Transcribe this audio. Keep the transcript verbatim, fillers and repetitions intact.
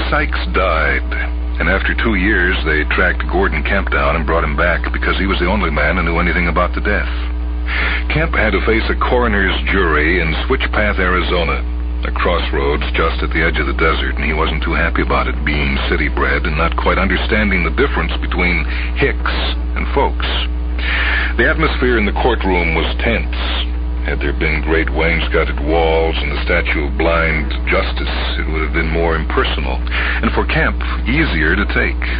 Sykes died, and after two years, they tracked Gordon Kemp down and brought him back because he was the only man who knew anything about the death. Kemp had to face a coroner's jury in Switchpath, Arizona, a crossroads just at the edge of the desert, and he wasn't too happy about it, being city-bred and not quite understanding the difference between hicks and folks. The atmosphere in the courtroom was tense. Had there been great wainscoted walls and the statue of blind justice, it would have been more impersonal, and for Kemp, easier to take.